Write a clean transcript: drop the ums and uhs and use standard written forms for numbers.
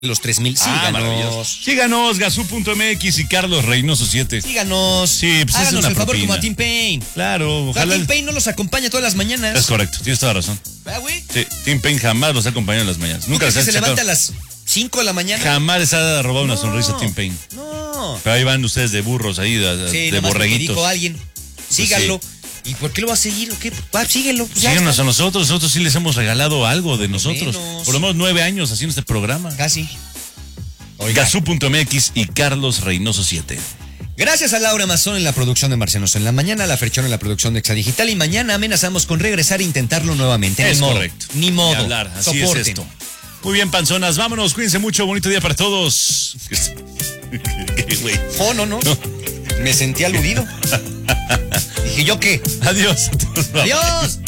los 3,000. Maravilloso. Síganos, Gazú.mx y Carlos Reynoso 7. Síganos. Sí, pues háganos es una el favor propina. como a Tim Payne. Claro, ojalá. Tim Payne no los acompaña todas las mañanas. Es correcto, tienes toda razón. ¿Verdad, güey? Sí, Tim Payne jamás los ha acompañado en las mañanas. Nunca ¿Tú crees les ha que se sacado- levanta a las 5 de la mañana? Jamás les ha robado una sonrisa a Tim Payne. No. Pero ahí van ustedes de burros ahí, Sí, de nada más porque borreguitos. dijo alguien. Síganlo. ¿Y por qué lo va a seguir o qué? Síguelo. Pues ya Síganos está. a nosotros sí les hemos regalado algo de nosotros. menos. Por lo menos 9 años haciendo este programa. Casi. Oiga. Gazú.mx y Carlos Reynoso 7. Gracias a Laura Mazón en la producción de Marcianos en la mañana, a la Ferchón en la producción de Exadigital, y mañana amenazamos con regresar e intentarlo nuevamente. Es Ni modo, correcto. Ni modo. Ni hablar, así Soporten. es esto. Muy bien, panzonas, vámonos, cuídense mucho, bonito día para todos. ¿Qué, güey? Oh, no. Me sentí aludido. Dije, ¿yo qué? Adiós. Adiós.